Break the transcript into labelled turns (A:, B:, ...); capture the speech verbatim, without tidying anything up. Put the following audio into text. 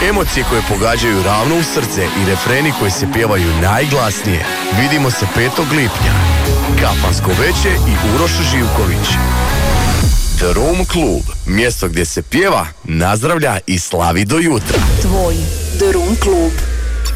A: Emocije koje pogađaju ravno u srce i refreni koji se pjevaju najglasnije. Vidimo se petog lipnja. Kafansko veće i Uroš Živković. The Room Klub, mjesto gdje se pjeva, nazdravlja i slavi do jutra.
B: Tvoj The Room Klub.